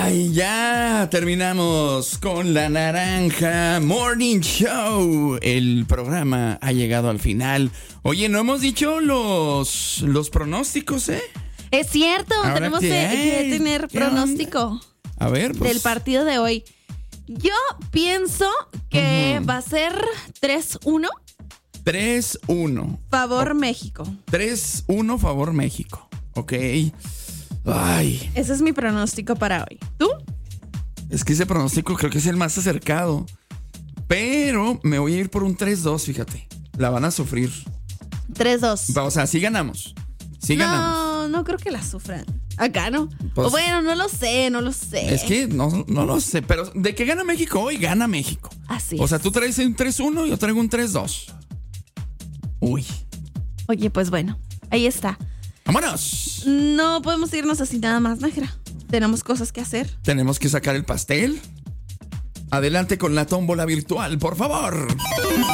Ay, ya terminamos con La Naranja Morning Show. El programa ha llegado al final. Oye, no hemos dicho los pronósticos, ¿eh? Es cierto, Ahora tenemos que tener pronóstico. A ver, pues. Del partido de hoy. Yo pienso que va a ser 3-1. 3-1. Favor México. 3-1 favor México. Ok. Ay. Ese es mi pronóstico para hoy. ¿Tú? Es que ese pronóstico creo que es el más acercado. Pero me voy a ir por un 3-2, fíjate. La van a sufrir. 3-2. O sea, sí ganamos. Sí ganamos. No creo que la sufran. Acá no. Pues, o bueno, no lo sé. Es que no lo sé. Pero ¿de qué gana México hoy? Gana México. Así O sea, es. tú traes un 3-1 y yo traigo un 3-2. Uy. Oye, pues bueno, ahí está. ¡Vámonos! No podemos irnos así nada más, Nájera. Tenemos cosas que hacer. Tenemos que sacar el pastel. Adelante con la tómbola virtual, por favor.